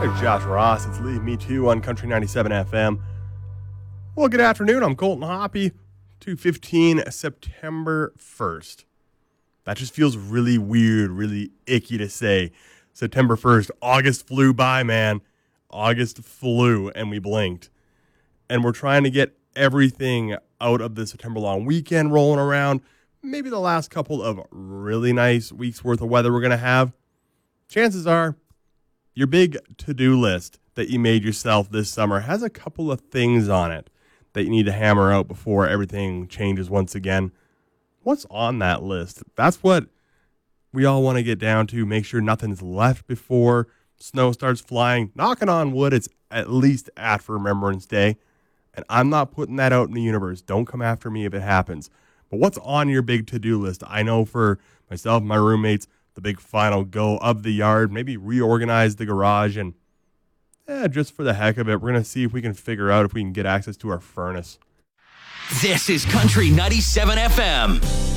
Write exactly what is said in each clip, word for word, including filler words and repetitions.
There's Josh Ross. It's Leave Me Too on Country ninety-seven F M. Well, good afternoon. I'm Colton Hoppy. two fifteen, September first. That just feels really weird, really icky to say. September first. August flew by, man. August flew, and we blinked. And we're trying to get everything out of the September long weekend rolling around. Maybe the last couple of really nice weeks worth of weather we're going to have. Chances are your big to-do list that you made yourself this summer has a couple of things on it that you need to hammer out before everything changes once again. What's on that list? That's what we all want to get down to. Make sure nothing's left before snow starts flying. Knocking on wood, it's at least after Remembrance Day. And I'm not putting that out in the universe. Don't come after me if it happens. But what's on your big to-do list? I know for myself and my roommates, the big final go of the yard, maybe reorganize the garage, and eh, just for the heck of it, we're going to see if we can figure out if we can get access to our furnace. This is Country ninety-seven F M.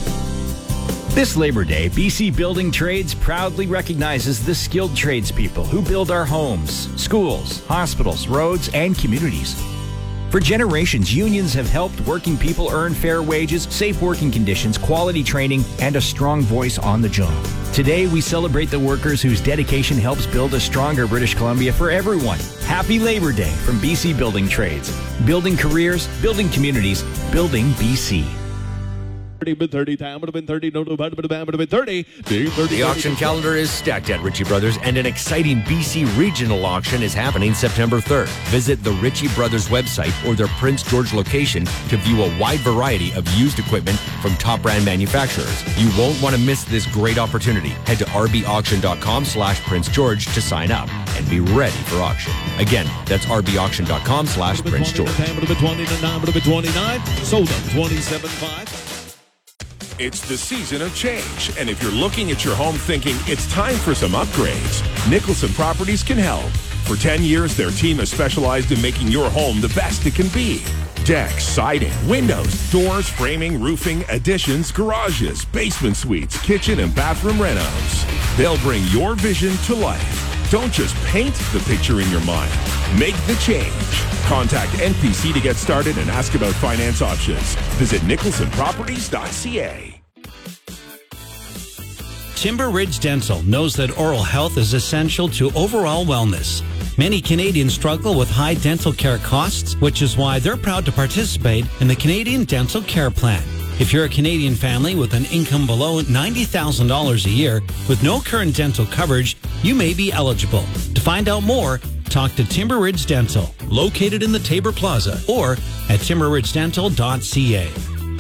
This Labor Day, B C Building Trades proudly recognizes the skilled tradespeople who build our homes, schools, hospitals, roads, and communities. For generations, unions have helped working people earn fair wages, safe working conditions, quality training, and a strong voice on the job. Today, we celebrate the workers whose dedication helps build a stronger British Columbia for everyone. Happy Labor Day from B C Building Trades. Building careers, building communities, building B C. thirty, time would have been thirty, no, no, would have been thirty. The auction calendar is stacked at Ritchie Brothers, and an exciting B C regional auction is happening September third. Visit the Ritchie Brothers website or their Prince George location to view a wide variety of used equipment from top brand manufacturers. You won't want to miss this great opportunity. Head to rbauction.com slash Prince George to sign up and be ready for auction. Again, that's rbauction.com slash Prince George. Would have been twenty-nine, would have been twenty-nine. Sold them twenty-seven five. It's the season of change, and if you're looking at your home thinking it's time for some upgrades, Nicholson Properties can help. For ten years, their team has specialized in making your home the best it can be. Decks, siding, windows, doors, framing, roofing, additions, garages, basement suites, kitchen and bathroom renos. They'll bring your vision to life. Don't just paint the picture in your mind. Make the change. Contact N P C to get started and ask about finance options. Visit nicholson properties dot c a. Timber Ridge Dental knows that oral health is essential to overall wellness. Many Canadians struggle with high dental care costs, which is why they're proud to participate in the Canadian Dental Care Plan. If you're a Canadian family with an income below ninety thousand dollars a year with no current dental coverage, you may be eligible. To find out more, talk to Timber Ridge Dental, located in the Tabor Plaza, or at timber ridge dental dot c a.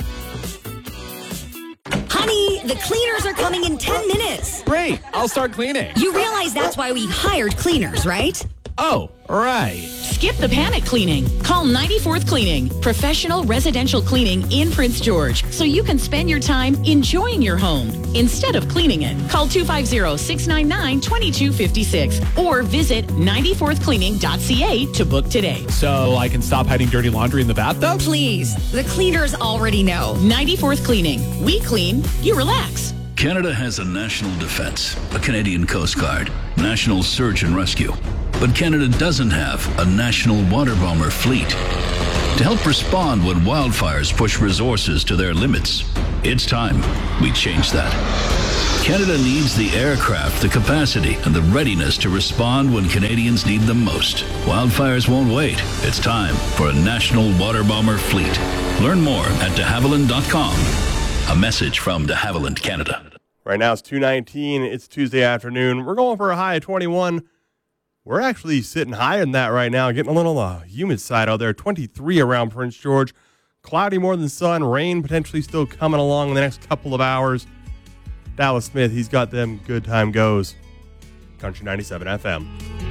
Honey, the cleaners are coming in ten minutes. Great, I'll start cleaning. You realize that's why we hired cleaners, right? Oh, right. Skip the panic cleaning. Call ninety-fourth Cleaning, professional residential cleaning in Prince George, so you can spend your time enjoying your home instead of cleaning it. Call two five zero, six nine nine, two two five six or visit ninety-fourth cleaning dot c a to book today. So I can stop hiding dirty laundry in the bathtub? Please, the cleaners already know. ninety-fourth Cleaning. We clean, you relax. Canada has a national defense, a Canadian Coast Guard, national search and rescue. But Canada doesn't have a national water bomber fleet. To help respond when wildfires push resources to their limits, it's time we change that. Canada needs the aircraft, the capacity, and the readiness to respond when Canadians need them most. Wildfires won't wait. It's time for a national water bomber fleet. Learn more at de havilland dot com. A message from de Havilland, Canada. Right now it's two nineteen. It's Tuesday afternoon. We're going for a high of twenty-one. We're actually sitting higher than that right now, getting a little uh, humid side out there. twenty-three around Prince George. Cloudy more than sun. Rain potentially still coming along in the next couple of hours. Dallas Smith, he's got them good time goes. Country ninety-seven F M.